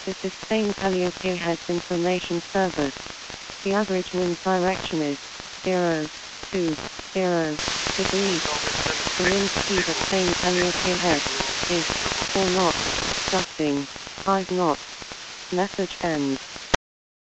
This is Spain Calliope Heads Information Service. The average wind direction is 0, 2, 0 degrees. The wind speed at Spain Calliope Head is 4 knots, gusting 5 knots. Message ends.